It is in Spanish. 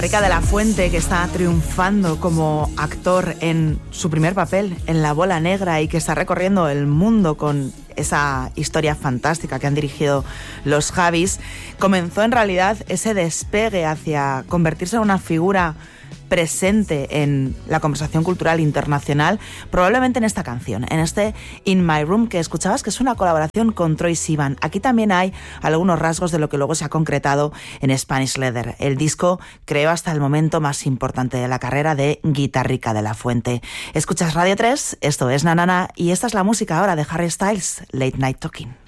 Rica de la Fuente, que está triunfando como actor en su primer papel, en La Bola Negra, y que está recorriendo el mundo con esa historia fantástica que han dirigido los Javis, comenzó en realidad ese despegue hacia convertirse en una figura presente en la conversación cultural internacional, probablemente en esta canción, en este In My Room que escuchabas, que es una colaboración con Troye Sivan. Aquí también hay algunos rasgos de lo que luego se ha concretado en Spanish Leather. El disco creó hasta el momento más importante de la carrera de Guitarrica de la Fuente. Escuchas Radio 3, esto es Nanana y esta es la música ahora de Harry Styles, Late Night Talking.